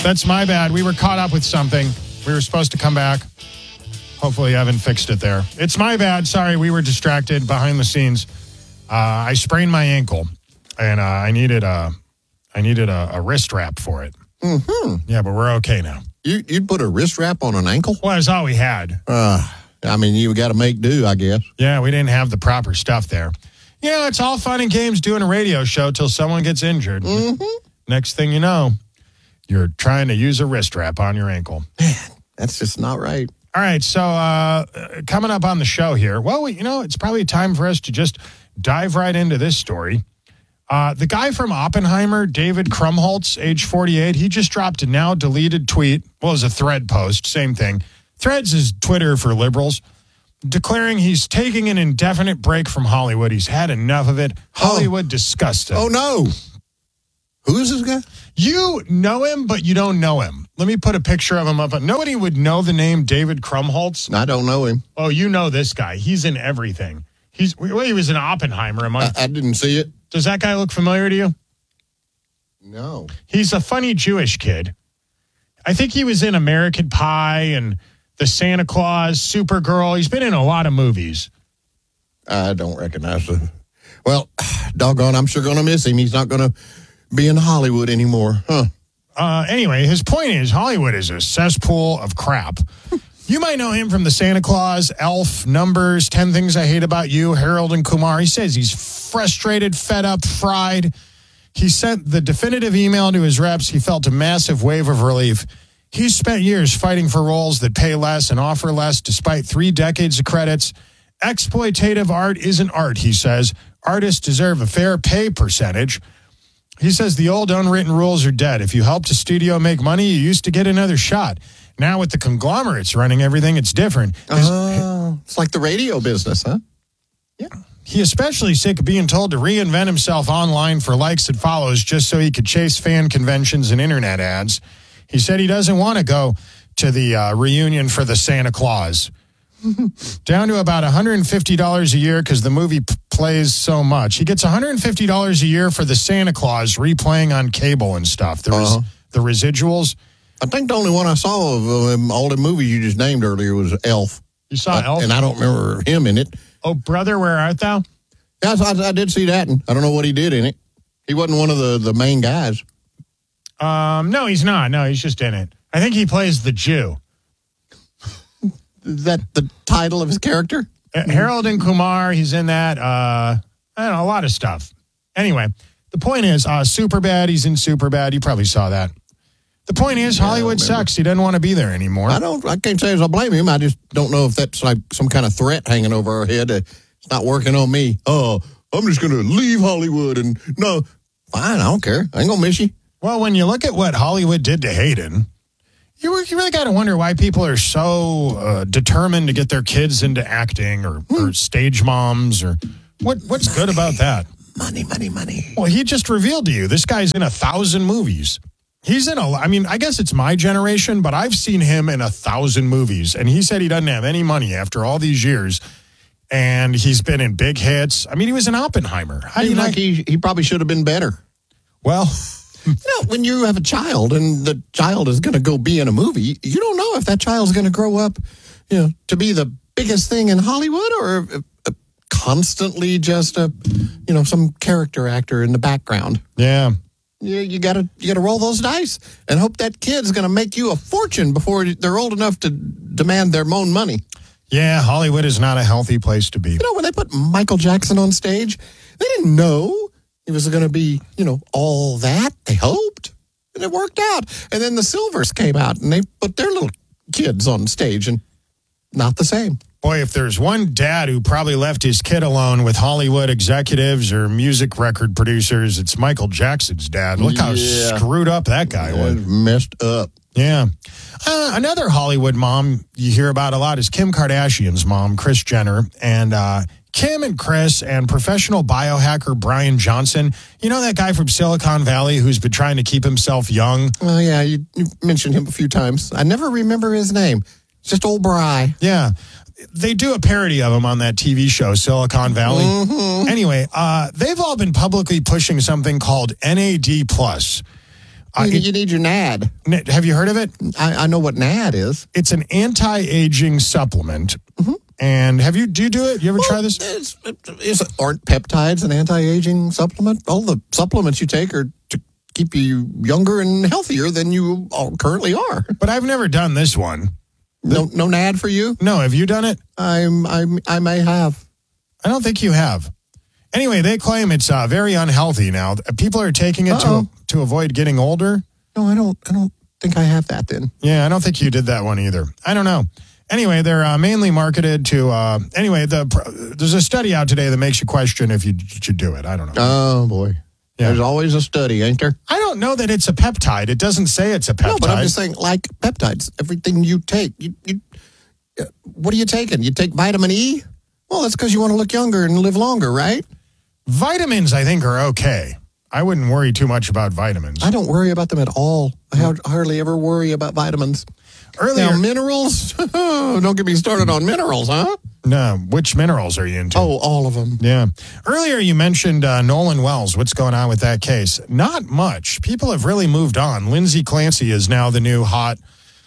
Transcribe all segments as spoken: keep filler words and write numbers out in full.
That's my bad. We were caught up with something. We were supposed to come back. Hopefully Evan fixed it there. It's my bad. Sorry, we were distracted behind the scenes. Uh, I sprained my ankle, and uh, I needed a, I needed a, a wrist wrap for it. Mm-hmm. Yeah, but we're okay now. You, you'd put a wrist wrap on an ankle? Well, that's all we had. Uh, I mean, you got to make do, I guess. Yeah, we didn't have the proper stuff there. Yeah, it's all fun and games doing a radio show till someone gets injured. Mm-hmm. Next thing you know, you're trying to use a wrist wrap on your ankle. Man, that's just not right. All right, so uh, coming up on the show here, well, we, you know, it's probably time for us to just dive right into this story. Uh, the guy from Oppenheimer, David Krumholtz, age forty-eight, he just dropped a now deleted tweet. Well, it was a thread post, same thing. Threads is Twitter for liberals, declaring he's taking an indefinite break from Hollywood. He's had enough of it. Hollywood oh. disgusts him. Oh, no. Who is this guy? You know him, but you don't know him. Let me put a picture of him up. Nobody would know the name David Krumholtz. I don't know him. Oh, you know this guy. He's in everything. He's well, he was in Oppenheimer. Among, I, I didn't see it. Does that guy look familiar to you? No. He's a funny Jewish kid. I think he was in American Pie and The Santa Claus, Supergirl. He's been in a lot of movies. I don't recognize him. Well, doggone, I'm sure going to miss him. He's not going to be in Hollywood anymore. Huh. Uh, anyway, his point is Hollywood is a cesspool of crap. You might know him from The Santa Claus, Elf, Numbers, ten Things I Hate About You, Harold and Kumar. He says he's frustrated, fed up, fried. He sent the definitive email to his reps. He felt a massive wave of relief. He's spent years fighting for roles that pay less and offer less despite three decades of credits. Exploitative art isn't art, he says. Artists deserve a fair pay percentage. He says the old unwritten rules are dead. If you helped a studio make money, you used to get another shot. Now with the conglomerates running everything, it's different. Oh, it's like the radio business, huh? Yeah. He especially sick of being told to reinvent himself online for likes and follows just so he could chase fan conventions and internet ads. He said he doesn't want to go to the uh, reunion for the Santa Claus. Down to about one hundred fifty dollars a year because the movie p- plays so much. He gets one hundred fifty dollars a year for the Santa Claus replaying on cable and stuff. The, res- uh-huh. the residuals. I think the only one I saw of um, all the movies you just named earlier was Elf. You saw uh, Elf? And I don't remember him in it. Oh, brother, where art thou? Yeah, I, I did see that. And I don't know what he did in it. He wasn't one of the, the main guys. Um, no, he's not. No, he's just in it. I think he plays the Jew. Is that the title of his character? Uh, Harold and Kumar, he's in that. Uh, I don't know, a lot of stuff. Anyway, the point is, uh, Superbad, he's in Superbad. You probably saw that. The point is, Yeah, Hollywood sucks. He doesn't want to be there anymore. I don't. I can't say as I blame him. I just don't know if that's like some kind of threat hanging over our head. Uh, It's not working on me. Oh, I'm just going to leave Hollywood and no. Fine, I don't care. I ain't going to miss you. Well, when you look at what Hollywood did to Hayden, you, you really got to wonder why people are so uh, determined to get their kids into acting or, or stage moms or what. What's good about that? Money, money, money. Well, he just revealed to you this guy's in a thousand movies. He's in a, I mean, I guess it's my generation, but I've seen him in a thousand movies. And he said he doesn't have any money after all these years. And he's been in big hits. I mean, he was in Oppenheimer. How do you like like? he, he probably should have been better. Well, you know, when you have a child and the child is going to go be in a movie, you don't know if that child's going to grow up, you know, to be the biggest thing in Hollywood or uh, uh, constantly just a, you know, some character actor in the background. yeah. You, you gotta you gotta roll those dice and hope that kid's gonna make you a fortune before they're old enough to demand their own money. Yeah, Hollywood is not a healthy place to be. You know, when they put Michael Jackson on stage, they didn't know it was gonna be, you know, all that. They hoped, and it worked out. And then the Silvers came out, and they put their little kids on stage, and not the same. Boy, if there's one dad who probably left his kid alone with Hollywood executives or music record producers, it's Michael Jackson's dad. Look how Yeah. screwed up that guy It was. was messed up. Yeah. Uh, another Hollywood mom you hear about a lot is Kim Kardashian's mom, Kris Jenner. And uh, Kim and Kris and professional biohacker Brian Johnson. You know that guy from Silicon Valley who's been trying to keep himself young? Oh, yeah, you, you mentioned him a few times. I never remember his name. It's just old Bri. Yeah. They do a parody of him on that T V show, Silicon Valley. Mm-hmm. Anyway, uh, they've all been publicly pushing something called N A D plus. Uh, you, it- you need your N A D. N- Have you heard of it? I, I know what N A D is. It's an anti-aging supplement. And have you? Do you do it? You ever try this? It's, it's, aren't peptides an anti-aging supplement? All the supplements you take are to keep you younger and healthier than you all currently are. But I've never done this one. No, no N A D for you? No, have you done it? I'm, I'm, I may have. I don't think you have. Anyway, they claim it's uh, very unhealthy now. People are taking it to Uh-oh. to avoid getting older. No, I don't. I don't think I have that. Then. Yeah, I don't think you did that one either. I don't know. Anyway, they're uh, mainly marketed to. Uh, anyway, the there's a study out today that makes you question if you should do it. I don't know. Oh boy. Yeah. There's always a study, ain't there? I don't know that it's a peptide. It doesn't say it's a peptide. No, but I'm just saying, like peptides, everything you take, you, you, uh, what are you taking? You take vitamin E? Well, that's because you want to look younger and live longer, right? Vitamins, I think, are okay. I wouldn't worry too much about vitamins. I don't worry about them at all. I har- hardly ever worry about vitamins. Earlier, Now, minerals? Don't get me started on minerals, huh? no. Which minerals are you into? Oh, all of them. Yeah. Earlier, you mentioned uh, Nolan Wells. What's going on with that case? Not much. People have really moved on. Lindsay Clancy is now the new hot,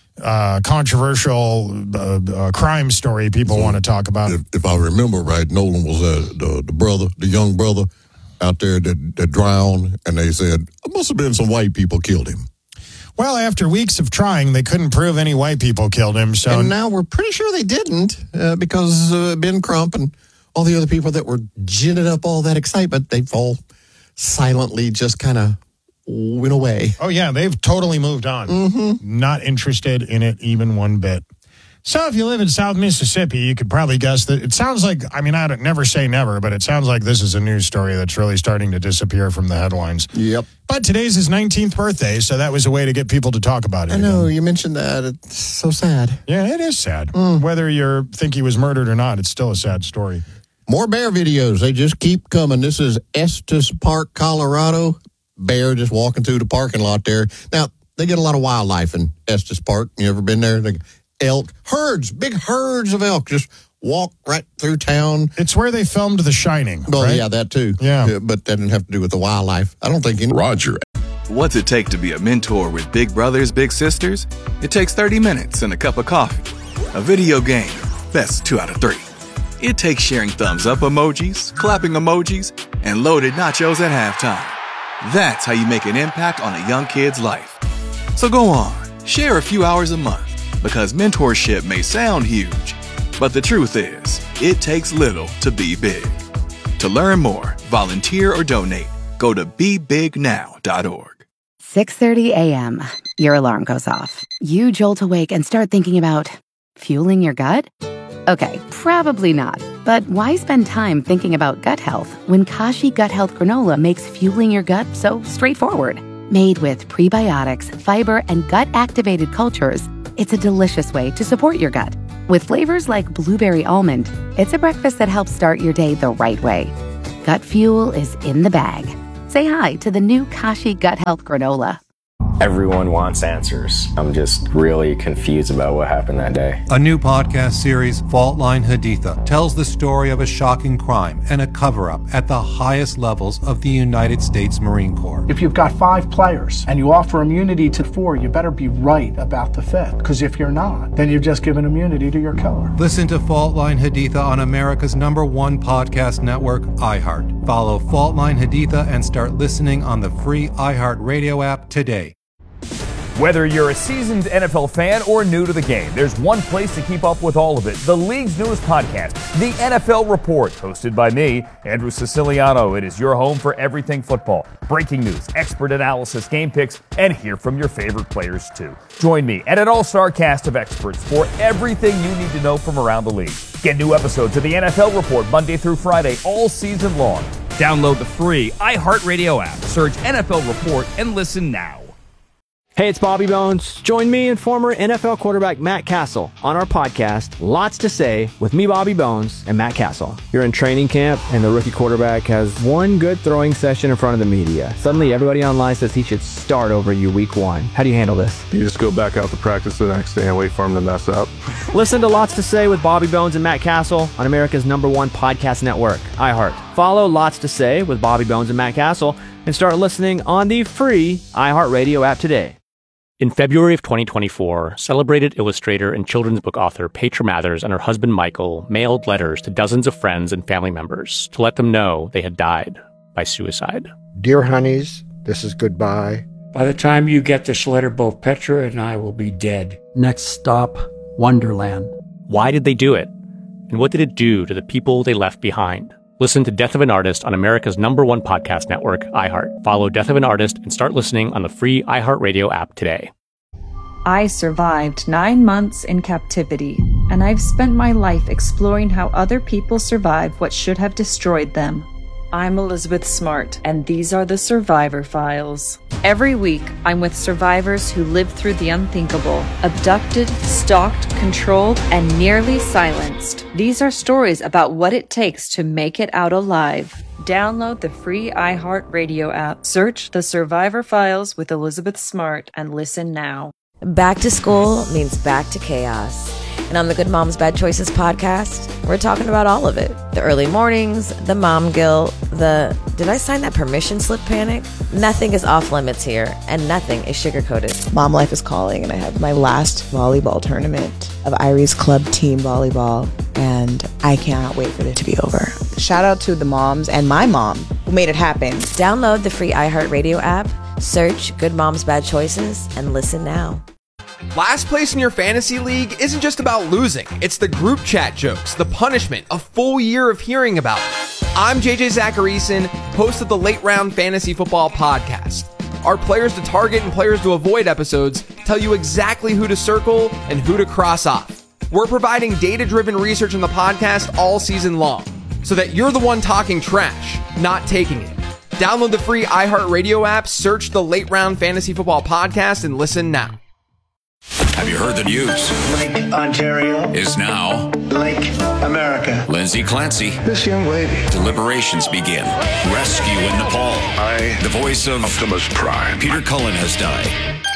uh, controversial uh, uh, crime story people So, want to talk about. If, if I remember right, Nolan was uh, the, the brother, the young brother out there that, that drowned, and they said, it must have been some white people killed him. Well, after weeks of trying, they couldn't prove any white people killed him. So And now we're pretty sure they didn't uh, because uh, Ben Crump and all the other people that were ginning up all that excitement, they've all silently just kind of went away. Oh, yeah, they've totally moved on. Mm-hmm. Not interested in it even one bit. So if you live in South Mississippi, you could probably guess that it sounds like, I mean, I don't never say never, but it sounds like this is a news story that's really starting to disappear from the headlines. Yep. But today's his nineteenth birthday, so that was a way to get people to talk about it. I know, again. you mentioned that. It's so sad. Yeah, it is sad. Mm. Whether you think he was murdered or not, it's still a sad story. More bear videos. They just keep coming. This is Estes Park, Colorado. Bear just walking through the parking lot there. Now, they get a lot of wildlife in Estes Park. You ever been there? They, elk, herds, big herds of elk just walk right through town. It's where they filmed The Shining, Well, right? yeah, that too. Yeah. But that didn't have to do with the wildlife. I don't think any. Roger. What's it take to be a mentor with big brothers, big sisters? It takes thirty minutes and a cup of coffee. A video game, that's two out of three. It takes sharing thumbs up emojis, clapping emojis, and loaded nachos at halftime. That's how you make an impact on a young kid's life. So go on, share a few hours a month, because mentorship may sound huge, but the truth is, it takes little to be big. To learn more, volunteer or donate, go to be big now dot org. six thirty a.m. Your alarm goes off. You jolt awake and start thinking about fueling your gut? Okay, probably not. But why spend time thinking about gut health when Kashi Gut Health Granola makes fueling your gut so straightforward? Made with prebiotics, fiber, and gut-activated cultures, it's a delicious way to support your gut. With flavors like blueberry almond, it's a breakfast that helps start your day the right way. Gut fuel is in the bag. Say hi to the new Kashi Gut Health Granola. Everyone wants answers. I'm just really confused about what happened that day. A new podcast series, Fault Line Haditha, tells the story of a shocking crime and a cover-up at the highest levels of the United States Marine Corps. If you've got five players and you offer immunity to four, you better be right about the fifth. Because if you're not, then you've just given immunity to your killer. Listen to Fault Line Haditha on America's number one podcast network, iHeart. Follow Fault Line Haditha and start listening on the free iHeart Radio app today. Whether you're a seasoned N F L fan or new to the game, there's one place to keep up with all of it. The league's newest podcast, The N F L Report, hosted by me, Andrew Siciliano. It is your home for everything football. Breaking news, expert analysis, game picks, and hear from your favorite players too. Join me and an all-star cast of experts for everything you need to know from around the league. Get new episodes of The N F L Report Monday through Friday all season long. Download the free iHeartRadio app, search N F L Report, and listen now. Hey, it's Bobby Bones. Join me and former N F L quarterback Matt Castle on our podcast, Lots to Say, with me, Bobby Bones, and Matt Castle. You're in training camp, and the rookie quarterback has one good throwing session in front of the media. Suddenly, everybody online says he should start over you week one. How do you handle this? You just go back out to practice the next day and wait for him to mess up. Listen to Lots to Say with Bobby Bones and Matt Castle on America's number one podcast network, iHeart. Follow Lots to Say with Bobby Bones and Matt Castle and start listening on the free iHeartRadio app today. In February of twenty twenty-four, celebrated illustrator and children's book author Petra Mathers and her husband Michael mailed letters to dozens of friends and family members to let them know they had died by suicide. Dear honeys, this is goodbye. By the time you get this letter, both Petra and I will be dead. Next stop, Wonderland. Why did they do it? And what did it do to the people they left behind? Listen to Death of an Artist on America's number one podcast network, iHeart. Follow Death of an Artist and start listening on the free iHeartRadio app today. I survived nine months in captivity, and I've spent my life exploring how other people survive what should have destroyed them. I'm Elizabeth Smart, and these are the Survivor Files. Every week, I'm with survivors who lived through the unthinkable, abducted, stalked, controlled, and nearly silenced. These are stories about what it takes to make it out alive. Download the free iHeartRadio app, search The Survivor Files with Elizabeth Smart, and listen now. Back to school means back to chaos. And on the Good Moms Bad Choices podcast, we're talking about all of it. The early mornings, the mom guilt, the did I sign that permission slip panic? Nothing is off limits here, and nothing is sugar-coated. Mom life is calling, and I have my last volleyball tournament of Irie's Club team volleyball, and I cannot wait for it to be over. Shout out to the moms and my mom who made it happen. Download the free iHeartRadio app, search Good Moms Bad Choices, and listen now. Last place in your fantasy league isn't just about losing. It's the group chat jokes, the punishment, a full year of hearing about it. I'm J J Zacharyson, host of the Late Round Fantasy Football Podcast. Our players to target and players to avoid episodes tell you exactly who to circle and who to cross off. We're providing data-driven research in the podcast all season long, so that you're the one talking trash, not taking it. Download the free iHeartRadio app, search the Late Round Fantasy Football Podcast, and listen now. Have you heard the news? Lake Ontario is now Lake America. Lindsay Clancy. This young lady. Deliberations begin. Rescue in Nepal. I, the voice of Optimus Prime. Peter Cullen has died.